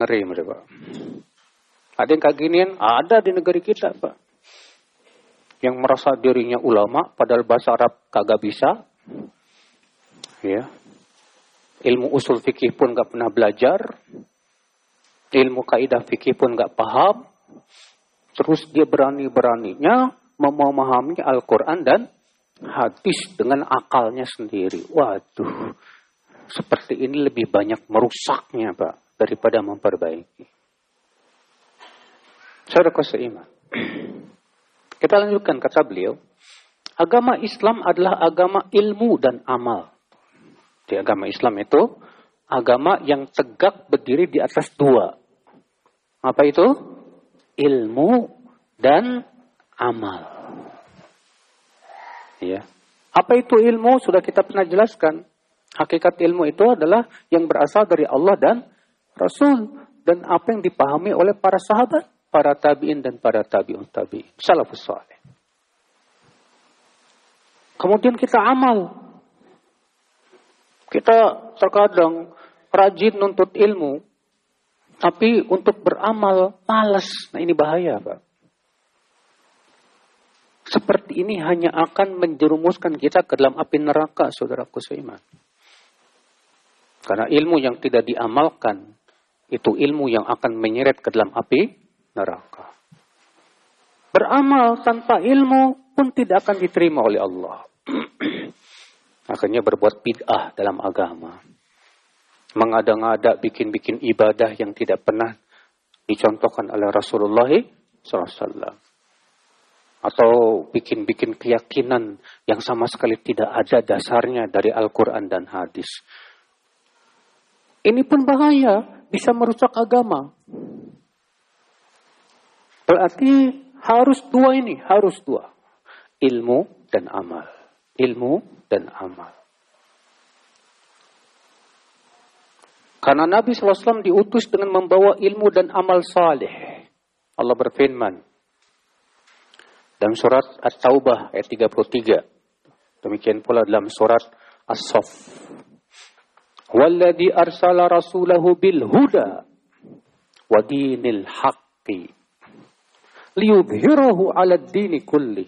Ngeri mereka. Ada yang kayak ginian, ada di negeri kita, Pak. Yang merasa dirinya ulama, padahal bahasa Arab kagak bisa. Ya. Ilmu usul fikih pun gak pernah belajar. Ilmu kaidah fikih pun gak paham. Terus dia berani-beraninya memahami Al-Quran dan hadis dengan akalnya sendiri. Waduh. Seperti ini lebih banyak merusaknya, Pak, daripada memperbaiki. Saudara seiman. Kita lanjutkan kata beliau. Agama Islam adalah agama ilmu dan amal. Di agama Islam itu agama yang tegak berdiri di atas dua. Apa itu? Ilmu dan amal. Ya. Apa itu ilmu? Sudah kita pernah jelaskan. Hakikat ilmu itu adalah yang berasal dari Allah dan Rasul. Dan apa yang dipahami oleh para sahabat, para tabi'in dan para tabi'un tabi'in. Salafus saleh. Kemudian kita amal. Kita terkadang rajin nuntut ilmu. Tapi untuk beramal malas. Nah ini bahaya, Pak. Seperti ini hanya akan menjerumuskan kita ke dalam api neraka, saudaraku seiman. Karena ilmu yang tidak diamalkan, itu ilmu yang akan menyeret ke dalam api neraka. Beramal tanpa ilmu pun tidak akan diterima oleh Allah. Akhirnya berbuat bid'ah dalam agama. Mengada-ngada bikin-bikin ibadah yang tidak pernah dicontohkan oleh Rasulullah SAW. Atau bikin-bikin keyakinan yang sama sekali tidak ada dasarnya dari Al-Quran dan hadis. Ini pun bahaya, bisa merusak agama. Berarti harus dua ini, harus dua. Ilmu dan amal. Ilmu dan amal. Karena Nabi SAW diutus dengan membawa ilmu dan amal saleh. Allah berfirman dalam surat At-Taubah ayat 33. Demikian pula dalam surat As-Saff. Walladhi arsala rasulahu bil huda wa dinil haqqi liyudhhirahu 'ala ad-dini kulli.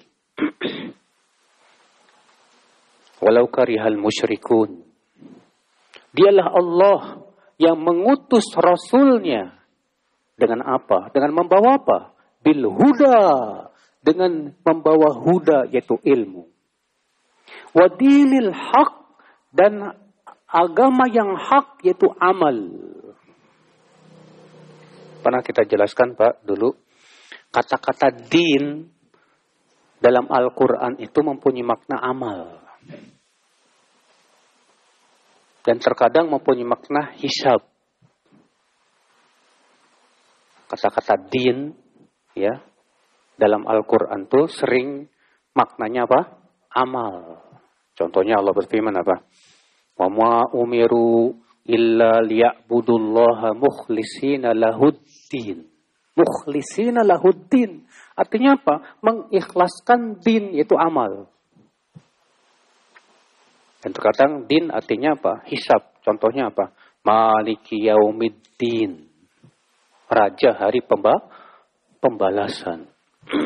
Walau karihal musyrikun. Dialah Allah yang mengutus Rasulnya dengan apa? Dengan membawa apa? Bil huda. Dengan membawa huda yaitu ilmu. Wa dinil haq. Dan agama yang hak yaitu amal. Pernah kita jelaskan Pak dulu. Kata-kata din dalam Al-Quran itu mempunyai makna amal. Dan terkadang mempunyai makna hisab. Kata-kata din ya dalam Al-Quran itu sering maknanya apa? Amal. Contohnya Allah berfirman apa? Wa ma umiru illa liya'budullaha mukhlishina lahuddin. Mukhlishina lahuddin. Artinya apa? Mengikhlaskan din yaitu amal. Dan terkadang din artinya apa? Hisab. Contohnya apa? Maliki yaumiddin. Raja hari pembalasan.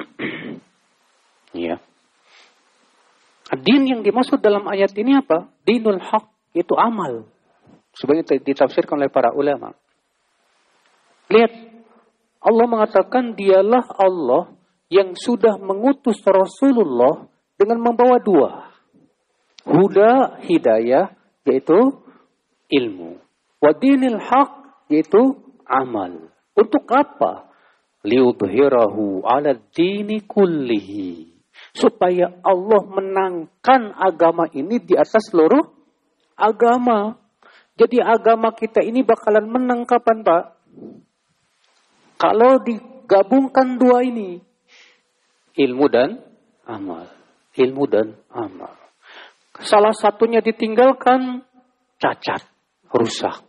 Ya. Din yang dimaksud dalam ayat ini apa? Dinul haq. Itu amal. Sebenarnya ditafsirkan oleh para ulama. Lihat. Allah mengatakan dialah Allah yang sudah mengutus Rasulullah dengan membawa dua. Huda, hidayah, yaitu ilmu. Wa dinil haq, yaitu amal. Untuk apa? Liudhirahu ala dini kullihi. Supaya Allah menangkan agama ini di atas seluruh agama. Jadi agama kita ini bakalan menang kapan, Pak? Kalau digabungkan dua ini. Ilmu dan amal. Ilmu dan amal. Salah satunya ditinggalkan, cacat, rusak.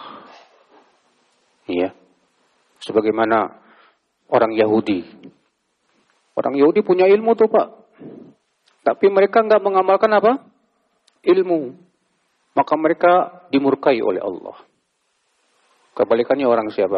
Ya. Sebagaimana orang Yahudi. Orang Yahudi punya ilmu tuh Pak. Tapi mereka nggak mengamalkan apa? Ilmu. Maka mereka dimurkai oleh Allah. Kebalikannya orang siapa?